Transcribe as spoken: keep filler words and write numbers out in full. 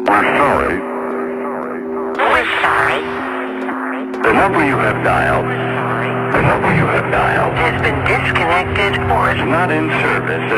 We're sorry. We're sorry. The number you have dialed, the number you have dialed Has been disconnected or is not in service.